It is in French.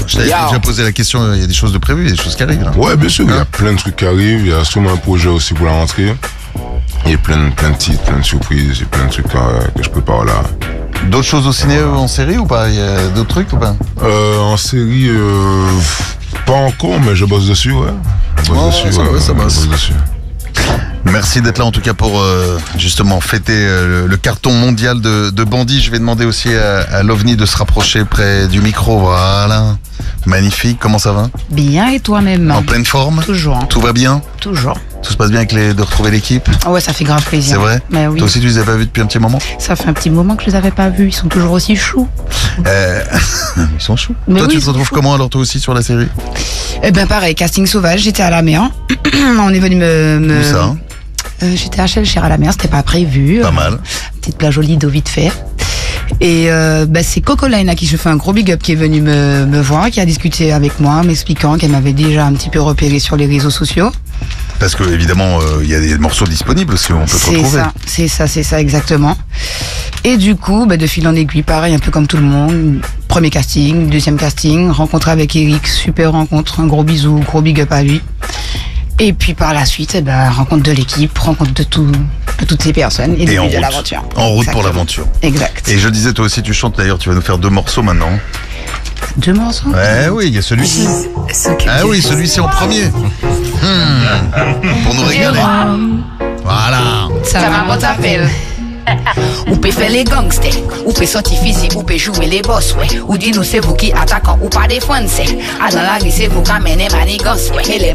Je t'avais déjà posé la question, il y a des choses de prévues, il y a des choses qui arrivent là. Ouais, bien sûr, il y a plein de trucs qui arrivent, il y a sûrement un projet aussi pour la rentrée. Il y a plein de titres, plein de surprises, et plein de trucs que je prépare là. D'autres choses au ciné ou en série ou pas? Il y a d'autres trucs ou pas? En série, pas encore, mais je bosse dessus, ouais. Je bosse dessus, ça bosse. Je bosse dessus. Merci d'être là en tout cas pour justement fêter le carton mondial de Bandit. Je vais demander aussi à l'OVNI de se rapprocher près du micro. Voilà. Magnifique. Comment ça va? Bien, et toi-même? En pleine forme? Toujours. Tout va bien? Toujours. Tout se passe bien avec de retrouver l'équipe? Ouais, ça fait grave plaisir. C'est vrai? Mais oui. Toi aussi tu les as pas vus depuis un petit moment? Ça fait un petit moment que je les avais pas vus. Ils sont toujours aussi choux. Ils sont choux. Mais toi oui, tu te retrouves comment alors toi aussi sur la série? Eh ben pareil, casting sauvage. J'étais à la mer. On est venu Où ça hein? J'étais à Chelcher à la mer. C'était pas prévu. Pas mal. Petite plage au Lido vite fait. Et c'est Coco Line à qui je fais un gros big up qui est venu me voir, qui a discuté avec moi, m'expliquant qu'elle m'avait déjà un petit peu repéré sur les réseaux sociaux. Parce que évidemment il y a des morceaux disponibles aussi, on peut te retrouver. C'est ça exactement. Et du coup, de fil en aiguille, pareil, un peu comme tout le monde. Premier casting, deuxième casting, rencontre avec Eric, super rencontre, un gros bisou, gros big up à lui. Et puis par la suite, rencontre de l'équipe, rencontre de toutes ces personnes et début de l'aventure. En route pour l'aventure. Exact. Et je disais, toi aussi tu chantes d'ailleurs, tu vas nous faire 2 morceaux maintenant. 2 morceaux? Ouais, oui, il y a celui-ci. Ah oui, celui-ci en premier. Pour nous régaler. Voilà. Ça va, moi t'appelle. Ou peut faire les gangsters, ou peut sortir physique, ou peut jouer les boss, ouais. Ou dit nous c'est vous qui attaquant, ou pas défendre, c'est. À dans la vie c'est vous qui menez manigance, ouais. Et les